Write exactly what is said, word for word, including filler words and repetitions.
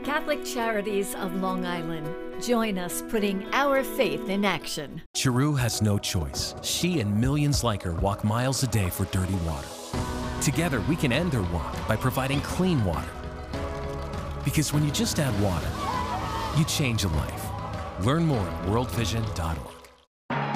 Catholic Charities of Long Island. Join us putting our faith in action. Chiru has no choice. She and millions like her walk miles a day for dirty water. Together, we can end her walk by providing clean water. Because when you just add water, you change a life. Learn more at world vision dot org.